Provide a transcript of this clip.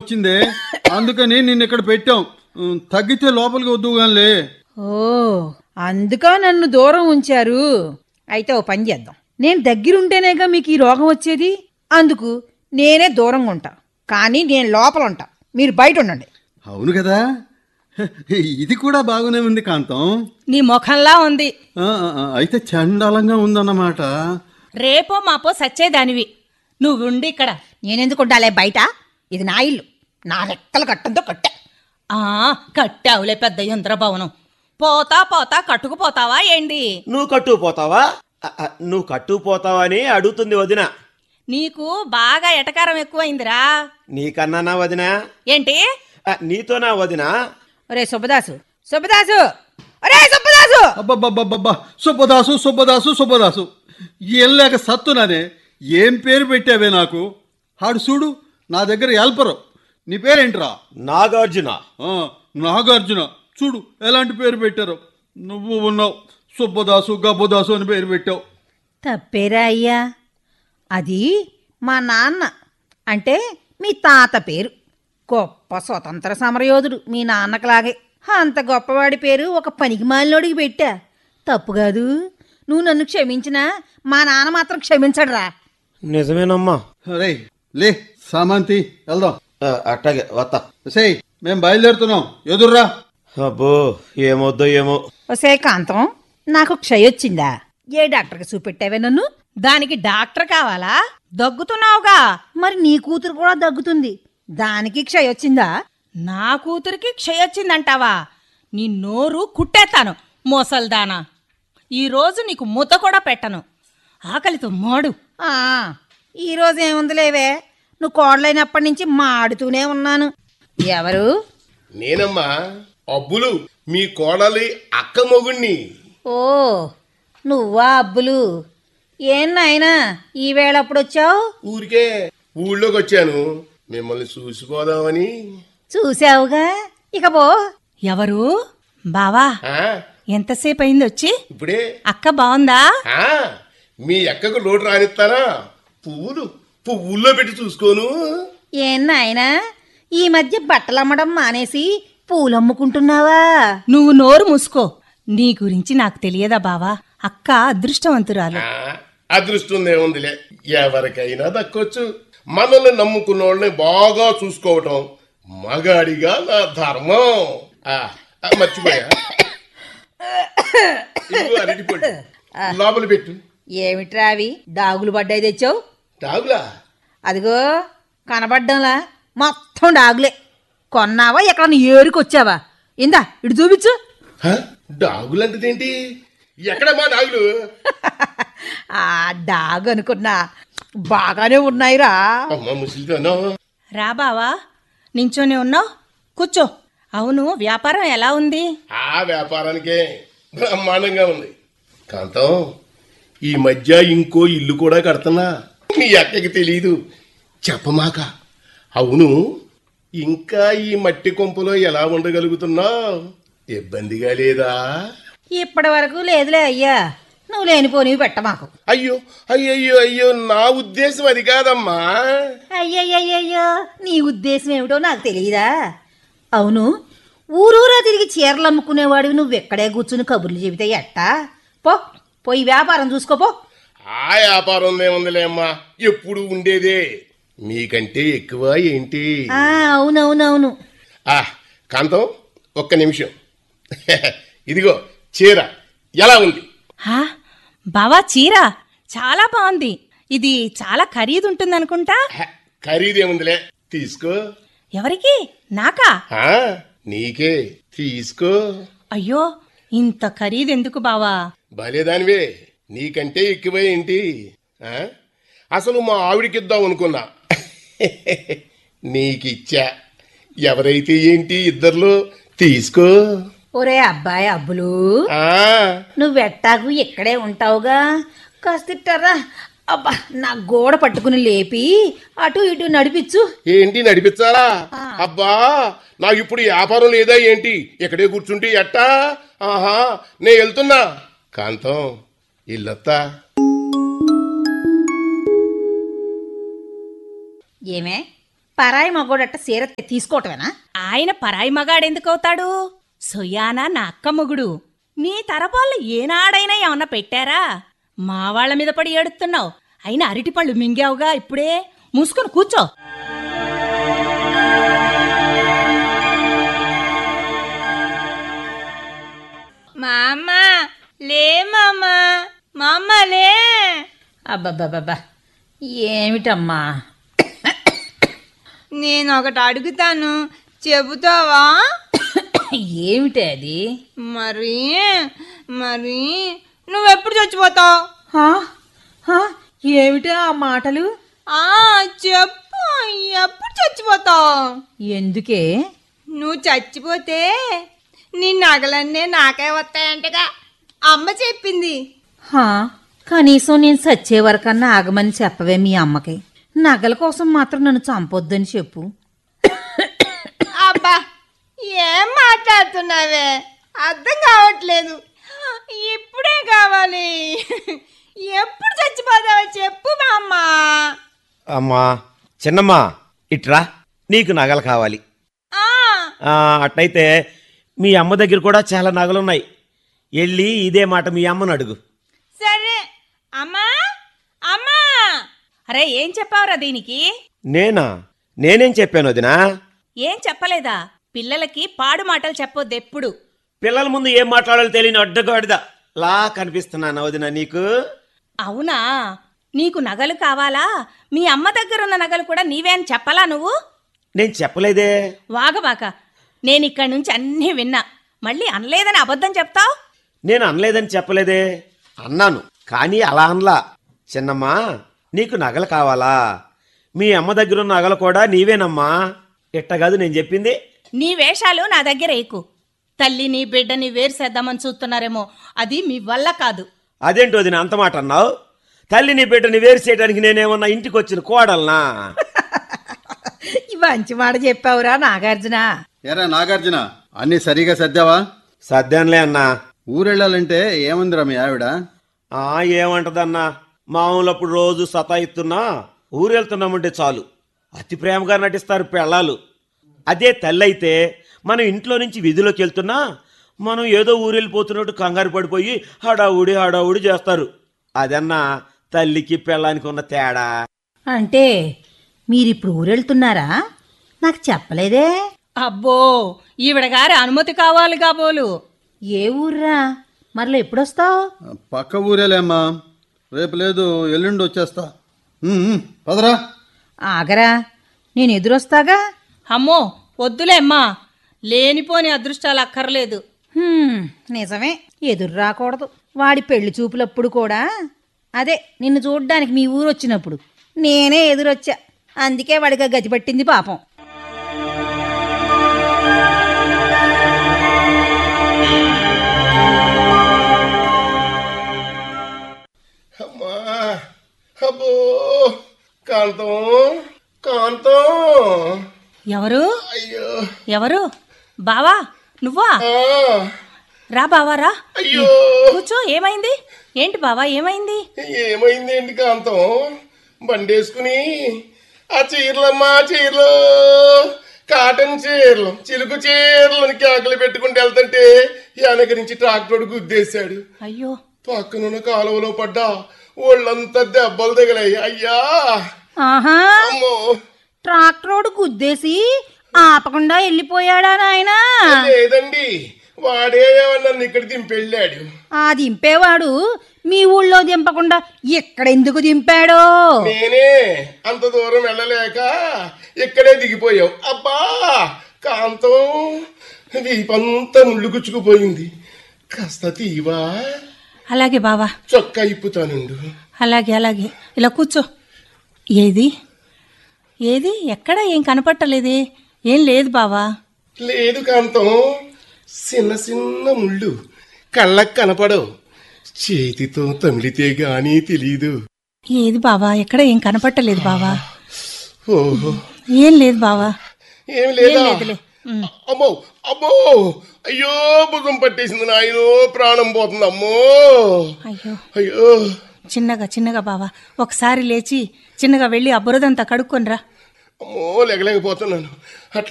వచ్చిందే, అందుకని నిన్ను ఇక్కడ పెట్టాం. తగ్గితే లోపలికి వద్దుగానిలే. ఓ, అందుకా నన్ను దూరం ఉంచారు. అయితే ఓ పని చేద్దాం. నేను దగ్గరుంటేనేగా మీకు ఈ రోగం వచ్చేది. అందుకు నేనే దూరంగా ఉంటా, కానీ నేను లోపల ఉంటా. మీరు బయట ఉండండి. అవును కదా, ఇది కూడా బాగానే ఉంది కాంతం. నీ ముఖంలా ఉంది. అయితే చండాలంగా ఉందన్నమాట. రేపో మాపో సచ్చేదానివి. నువ్వుండి ఇక్కడ. నేనెందుకు ఉండాలే బయట? ఇది నా ఇల్లు, నా రెక్కల కట్టంతో కట్టా. కట్టావులే పెద్ద యంత్రభవనం. పోతా పోతా కట్టుకుపోతావా ఏంటి? నువ్వు కట్టుకుపోతావా? నువ్వు కట్టుకుపోతావా అని అడుగుతుంది వదిన. నీకు బాగా ఎటకారం ఎక్కువైందిరా. నీకన్నానా వదిన? ఏంటి? నీతోనా వదిన? ఒరే సుబ్బదాసు, సుబ్బదాసు, ఒరే సుబ్బదాసు! అబ్బబ్బబ్బబ్బా, సుబ్బదాసు సుబ్బదాసు సుబ్బదాసు ఏం లేక సత్తునానే. ఏం పేరు పెట్టావే నాకు? ఆడు చూడు, నా దగ్గర హెల్పరు. నీ పేరేంట్రా? నాగార్జున. నాగార్జున. చూడు ఎలాంటి పేరు పెట్టారు. నువ్వు ఉన్నావు సుబ్బదాసు గబ్బదాసు అని పేరు పెట్టావు. తప్పేరా అయ్యా, అది మా నాన్న అంటే మీ తాత పేరు. గొప్ప స్వతంత్ర సమరయోధుడు మీ నాన్నకులాగే. అంత గొప్పవాడి పేరు ఒక పనికి మాలినోడికి పెట్టా. తప్పు కాదు. నువ్వు నన్ను క్షమించినా మా నాన్న మాత్రం క్షమించడురా. నిజమేనమ్మా. రే లే, సామాంతి వెళ్దాం. అట్టాగే వస్తా. సై, మేం బయలుదేరుతున్నాం, ఎదుర్రా. అబ్బో, ఏమొద్దో ఏమో. ఒసే కాంతం, నాకు క్షయొచ్చిందా? ఏ డాక్టర్కి చూపెట్టావే నన్ను? దానికి డాక్టర్ కావాలా? దగ్గుతున్నావుగా. మరి నీ కూతురు కూడా దగ్గుతుంది, దానికి క్షయొచ్చిందా? నా కూతురికి క్షయొచ్చిందంటావా? నీ నోరు కుట్టేస్తాను మోసల్దానా. ఈరోజు నీకు ముద్ద కూడా పెట్టను. ఆకలితో మోడు. ఈరోజు ఏముందిలేవే, నువ్వు కోడలైనప్పటి నుంచి మాడుతూనే ఉన్నాను. ఎవరు? నేనమ్మా, అబ్బులు, మీ కోడలి అక్క మొగుణ్ణి. ఓ, నువ్వా అబ్బులు? ఏం నాయనా ఈవేళప్పుడొచ్చావు? ఊరికే ఊళ్ళోకి వచ్చాను, మిమ్మల్ని చూసిపోదామని. చూసావుగా, ఇక పో. ఎవరు? బావా, ఎంతసేపు అయింది వచ్చి? ఇప్పుడే. అక్క బాగుందా? మీ అక్కకు లోటు రానిస్తానా? పువ్వుల్లో పెట్టి చూసుకోను. ఏం నాయనా ఈ మధ్య బట్టలమ్మడం మానేసి పూలమ్ముకుంటున్నావా? నువ్వు నోరు మూసుకో. నీ గురించి నాకు తెలియదా బావా? అక్క అదృష్టవంతురాలు. అదృష్టం ఏముందిలే, ఎవరికైనా దక్కొచ్చు. మనల్ని నమ్ముకున్న వాళ్ళని బాగా చూసుకోవటం మగాడిగా నా ధర్మం. మర్చిపోయా, అరటిపొట్టు లోపల పెట్టు. ఏమిట్రా అవి డాగులు పడ్డాయి తెచ్చావు? డాగులా? అదిగో కనబడ్డంలా మొత్తం డాగులే. కొన్నావా ఎక్కడ ఏరుకొచ్చావా? ఇందా ఇటు చూపించు. డాగులంటేంటి? ఎక్కడమ్మా డాగులు? ఆ డాగు అనుకున్నా, బాగానే ఉన్నాయిరా. అమ్మా ముసలితోనో. రా బావా, నించోనే ఉన్నావు, కూర్చో. అవును, వ్యాపారం ఎలా ఉంది? ఆ వ్యాపారానికే బ్రహ్మాండంగా ఉంది కాంతం. ఈ మధ్య ఇంకో ఇల్లు కూడా కడుతున్నా, మీ అక్కకి తెలీదు, చెప్పమాక. అవును, ఇంకా ఈ మట్టి కొంపలో ఎలా ఉండగలుగుతున్నావు? ఇబ్బందిగా లేదా? ఇప్పటి వరకు లేదులే అయ్యా, నువ్వు లేనిపోనివి పెట్ట మాకు. అయ్యో అయ్యయ్యో అయ్యో, నా ఉద్దేశం అది కాదమ్మా. అయ్యయ్యయ్యో, నీ ఉద్దేశం ఏమిటో నాకు తెలియదా? అవును, ఊరూరా తిరిగి చీరలు అమ్ముకునేవాడివి నువ్వెక్కడే కూర్చుని కబుర్లు చెబితే ఎట్టా? పోయి వ్యాపారం చూసుకోపో. ఆ వ్యాపారం ఏముందిలేమ్మా, ఎప్పుడు ఉండేదే. మీకంటే ఎక్కువ ఏంటి? అవునవునవును. కాంతం, ఒక్క నిమిషం. ఇదిగో చీర ఎలా ఉంది? బావా, చీర చాలా బాగుంది. ఇది చాలా ఖరీదుంటుందనుకుంటా. ఖరీదేముందిలే, తీసుకో. ఎవరికి? నాకా? నీకే, తీసుకో. అయ్యో, ఇంత ఖరీదెందుకు బావా? భలేదానివే, నీకంటే ఎక్కువ ఏంటి? అసలు మా ఆవిడికిద్దాం అనుకున్నా, నీకిచ్చా. ఎవరైతే ఏంటి, ఇద్దర్లో తీసుకో. ఒరే అబ్బాయి అబ్బులు, నువ్వెట్టాగు ఇక్కడే ఉంటావుగా, కాస్తిట్టారా. అబ్బా, నా గోడ పట్టుకుని లేపి అటు ఇటు నడిపించు. ఏంటి నడిపించాలా? అబ్బా, నాకు ఇప్పుడు వ్యాపారం లేదా ఏంటి? ఇక్కడే కూర్చుంటే ఎట్టా? నే వెళ్తున్నా. కాంతం, ఇల్లొత్తా. ఏమే పరాయి మగోడట్ట సీర తీసుకోవటమేనా? ఆయన పరాయి మగాడెందుకవుతాడు? సొయ్యానా నా అక్క మొగుడు. నీ తరపాళ్ళు ఏనాడైనా ఏమన్నా పెట్టారా? మా వాళ్ళ మీద పడి ఏడుస్తున్నావు. అయినా అరటిపళ్ళు మింగావుగా ఇప్పుడే. మూసుకొని కూర్చో. మామ లే మామ, మామ లే. అబ్బబ్బబ్బబ్బా, ఏమిటమ్మా? నేను ఒకటి అడుగుతాను, చెబుతావా? ఏమిటే అది? మరి మరి నువ్వెప్పుడు చచ్చిపోతావు? ఏమిటే ఆ మాటలు? చెప్పు, ఎప్పుడు చచ్చిపోతావు? ఎందుకే? నువ్వు చచ్చిపోతే నీ నగలన్నీ నాకే వస్తాయంటగా అమ్మ చెప్పింది. కనీసం నేను చచ్చే వరకన్నా ఆగమని చెప్పవే మీ అమ్మకి. నగల కోసం మాత్రం నన్ను చంపొద్దని చెప్పు. అబ్బా, ఏం మాట్లాడుతున్నావే? అర్థం కావట్లేదు. ఇప్పుడే కావాలి. ఎప్పుడు చచ్చిపోతావో చెప్పు మా అమ్మ. అమ్మా చిన్నమ్మా ఇట్రా, నీకు నగలు కావాలి. అట్లయితే మీ అమ్మ దగ్గర కూడా చాలా నగలున్నాయి. వెళ్ళి ఇదే మాట మీ అమ్మను అడుగు. సరే అమ్మా. అమ్మా, అరే ఏం చెప్పావురా దీనికి? నేనేం చెప్పాను వదినా? ఏం చెప్పలేదా? పిల్లలకి పాడు మాటలు చెప్పొద్దెప్పుడు. పిల్లల ముందు ఏం మాట్లాడాలో తెలియని అడ్డగాడిదా లా కనిపిస్తున్నాను వదినా నీకు. అవునా? నీకు నగలు కావాలా? మీ అమ్మ దగ్గరున్న నగలు కూడా నీవే అని చెప్పలా నువ్వు? నేను చెప్పలేదే. వాగబాక. నేనిక్కడి నుంచి అన్నీ విన్నా. మళ్ళీ అనలేదని అబద్ధం చెప్తావు? నేను అనలేదని చెప్పలేదే. అన్నాను, కానీ అలా అనలా. చిన్నమ్మా, నీకు నగలు కావాలా? మీ అమ్మ దగ్గరున్న నగలు కూడా నీవేనమ్మా. ఇట్టగాదు నేను చెప్పింది. నీ వేషాలు నా దగ్గర ఎక్కు. తల్లిని బిడ్డని వేరు చేద్దామని చూస్తున్నారేమో, అది మీ వల్ల కాదు. అదేంటో వదినా అంత మాట అన్నావు? తల్లిని బిడ్డని వేరు చేయడానికి నేనేమన్నా ఇంటికి వచ్చిన కోడల్నా? మంచి మాట చెప్పావురా నాగార్జున. ఎరా నాగార్జున, అన్నీ సరిగా సర్దావా? సర్దానులే అన్నా. ఊరెళ్ళాలంటే ఏముందిరా మీ ఆవిడ? ఏమంటదన్నా, మామూలప్పుడు రోజు సతాయిస్తున్నా ఊరెళ్తున్నామంటే చాలు అతి ప్రేమగా నటిస్తారు పెళ్ళాలు. అదే తల్లి అయితే మనం ఇంట్లో నుంచి విధిలోకి వెళ్తున్నా మనం ఏదో ఊరెళ్ళిపోతున్నట్టు కంగారు పడిపోయి హడావుడి చేస్తారు. అదన్నా తల్లికి పెళ్ళానికి ఉన్న తేడా. అంటే మీరిప్పుడు ఊరెళ్తున్నారా? నాకు చెప్పలేదే. అబ్బో, ఈవిడ గారి అనుమతి కావాలి కాబోలు. ఏ ఊర్రా? మరలో ఎప్పుడొస్తావు? పక్క ఊరేలేమ్మా. రేపు లేదు, ఎల్లుండి వచ్చేస్తా. పదరా. ఆగరా, నేను ఎదురొస్తాగా. అమ్మో వద్దులే అమ్మా, లేనిపోని అదృష్టాలు అక్కర్లేదు. నిజమే, ఎదురు రాకూడదు. వాడి పెళ్లి చూపులప్పుడు కూడా అదే, నిన్ను చూడ్డానికి మీ ఊరు వచ్చినప్పుడు నేనే ఎదురొచ్చా. అందుకే వాడికి గతి పట్టింది పాపం. అమ్మా, అబ్బో, కాంతం కాంతం. ఎవరు? అయ్యో, ఎవరు? బావా నువ్వా? రా బావా రా. అయ్యో, కూర్చో. ఏమైంది? ఏంటి బావా ఏమైంది? ఏమైందేంటి కాంతం? బండేసుకుని ఆ చీరలమ్మా, చీరలు, కాటన్ చీరలు, చిలుకు చీరలని కేకలు పెట్టుకుంటూ వెళ్తుంటే వెనక నుంచి ట్రాక్టర్ గుద్దేశాడు. అయ్యో, పక్కనున్న కాలువలో పడ్డా ఒళ్ళంతా దెబ్బలు తగిలాయి. అయ్యా, ఆహా, అమ్మో. ట్రాక్టరోడు గుద్దేసి ఆపకుండా వెళ్ళిపోయాడా నాయనా? లేదండి, వాడే నన్ను ఇక్కడ దింపెళ్ళాడు. ఆ దింపేవాడు మీ ఊళ్ళో దింపకుండా ఎక్కడెందుకు దింపాడో? నేనే అంత దూరం వెళ్ళలేక ఇక్కడే దిగిపోయావు. అబ్బా కాంతం, వీపంతా ముళ్ళు గుచ్చుకుపోయింది. కాస్త తీవా? అలాగే బావా. చొక్కా ఇప్పుతానుండు. అలాగే అలాగే. ఇలా కూర్చో. ఏది ఏది ఎక్కడ ఏం కనపట్టలేదే? ఏం లేదు బావా. లేదు కాంతం, చిన్న చిన్న ముళ్ళు కళ్ళకు కనపడవు. చేతితో తమిళితే గానీ తెలీదు. ఏది బావా? ఎక్కడ ఏం కనపట్టలేదు బావా. ఓహో, ఏం లేదు బావా. ఏం లేదా? లేదులే. అమ్మో అమ్మో, అయ్యో భుజం పట్టేసింది నాయనో, ప్రాణం పోతుంది. అమ్మో అయ్యో అయ్యో. చిన్నగా బావా, ఒకసారి లేచి చిన్నగా వెళ్ళి ఆ బురదంతా కడుక్కొనిరా. అమ్మో, లేకలేకపోతున్నాను.